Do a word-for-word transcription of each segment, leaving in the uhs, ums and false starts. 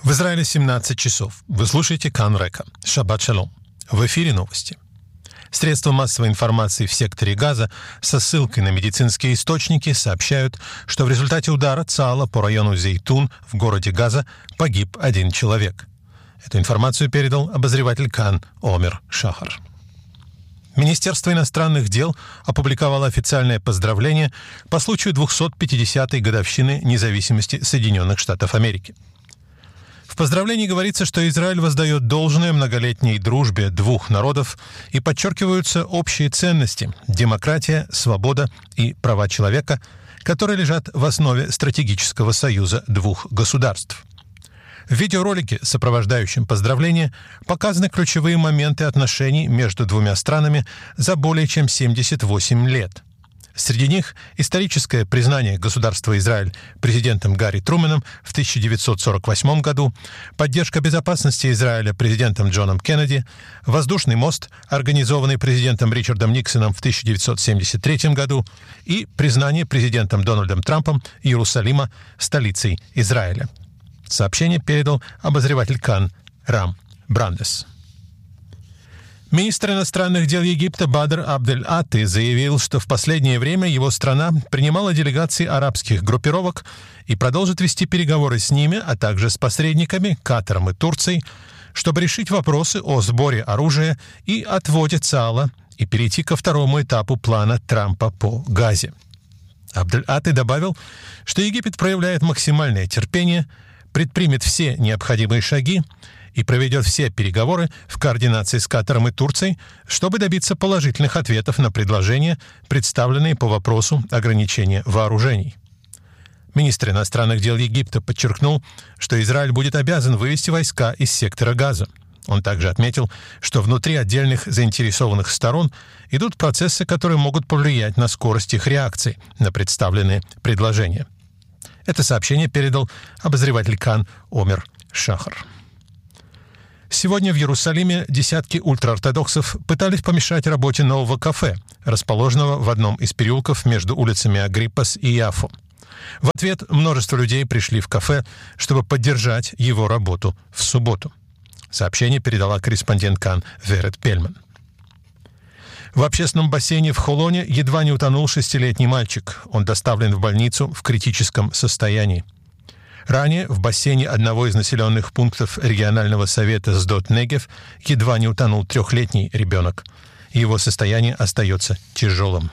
В Израиле семнадцать часов. Вы слушаете Кан Река. Шаббат шалом. В эфире новости. Средства массовой информации в секторе Газа со ссылкой на медицинские источники сообщают, что в результате удара ЦААЛа по району Зейтун в городе Газа погиб один человек. Эту информацию передал обозреватель Кан Омер Шахар. Министерство иностранных дел опубликовало официальное поздравление по случаю двухсот пятидесятой годовщины независимости Соединенных Штатов Америки. В поздравлении говорится, что Израиль воздает должное многолетней дружбе двух народов и подчеркиваются общие ценности – демократия, свобода и права человека, которые лежат в основе стратегического союза двух государств. В видеоролике, сопровождающем поздравление, показаны ключевые моменты отношений между двумя странами за более чем семьдесят восемь лет. Среди них историческое признание государства Израиль президентом Гарри Труменом в тысяча девятьсот сорок восьмом году, поддержка безопасности Израиля президентом Джоном Кеннеди, воздушный мост, организованный президентом Ричардом Никсоном в тысяча девятьсот семьдесят третьем году, и признание президентом Дональдом Трампом Иерусалима столицей Израиля. Сообщение передал обозреватель Кан Рам Брандес. Министр иностранных дел Египта Бадр Абдель-Аты заявил, что в последнее время его страна принимала делегации арабских группировок и продолжит вести переговоры с ними, а также с посредниками Катаром и Турцией, чтобы решить вопросы о сборе оружия и отводе ЦААЛа и перейти ко второму этапу плана Трампа по Газе. Абдель-Аты добавил, что Египет проявляет максимальное терпение, предпримет все необходимые шаги и проведет все переговоры в координации с Катаром и Турцией, чтобы добиться положительных ответов на предложения, представленные по вопросу ограничения вооружений. Министр иностранных дел Египта подчеркнул, что Израиль будет обязан вывести войска из сектора Газа. Он также отметил, что внутри отдельных заинтересованных сторон идут процессы, которые могут повлиять на скорость их реакций на представленные предложения. Это сообщение передал обозреватель Кан Омер Шахар. Сегодня в Иерусалиме десятки ультраортодоксов пытались помешать работе нового кафе, расположенного в одном из переулков между улицами Агриппас и Яффо. В ответ множество людей пришли в кафе, чтобы поддержать его работу в субботу. Сообщение передала корреспондент Кан Верет Пельман. В общественном бассейне в Холоне едва не утонул шестилетний мальчик. Он доставлен в больницу в критическом состоянии. Ранее в бассейне одного из населенных пунктов регионального совета Сдот-Негев едва не утонул трехлетний ребенок. Его состояние остается тяжелым.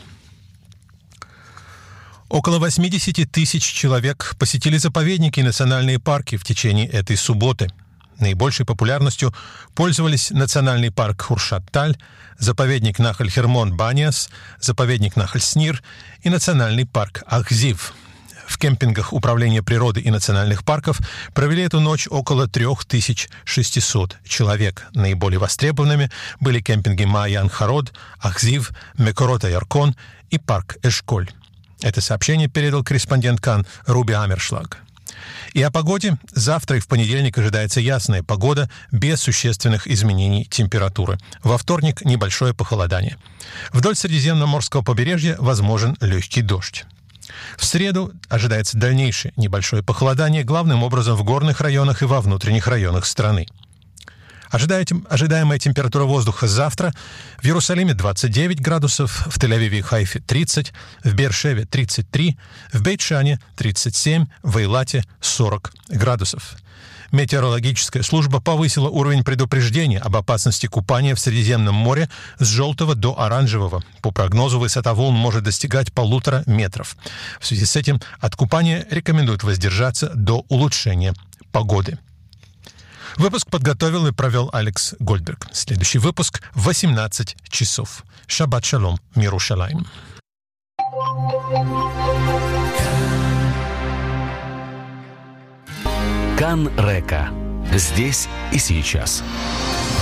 Около восемьдесят тысяч человек посетили заповедники и национальные парки в течение этой субботы. Наибольшей популярностью пользовались национальный парк Хуршат-Таль, заповедник Нахаль-Хермон-Баниас, заповедник Нахаль-Снир и национальный парк Ахзив. В кемпингах Управления природы и национальных парков провели эту ночь около три тысячи шестьсот человек. Наиболее востребованными были кемпинги Маян-Харод, Ахзив, Мекорот-Яркон и парк Эшколь. Это сообщение передал корреспондент Кан Руби Амершлаг. И о погоде. Завтра и в понедельник ожидается ясная погода без существенных изменений температуры. Во вторник небольшое похолодание. Вдоль Средиземноморского побережья возможен легкий дождь. В среду ожидается дальнейшее небольшое похолодание, главным образом в горных районах и во внутренних районах страны. Ожидаемая температура воздуха завтра: в Иерусалиме двадцать девять градусов, в Тель-Авиве и Хайфе тридцать, в Беэр-Шеве тридцать три, в Бейт-Шане тридцать семь, в Эйлате сорок градусов. Метеорологическая служба повысила уровень предупреждения об опасности купания в Средиземном море с желтого до оранжевого. По прогнозу, высота волн может достигать полутора метров. В связи с этим от купания рекомендуют воздержаться до улучшения погоды. Выпуск подготовил и провел Алекс Гольдберг. Следующий выпуск в восемнадцать часов. Шаббат шалом, Мирушалаим. Кан Река. Здесь и сейчас.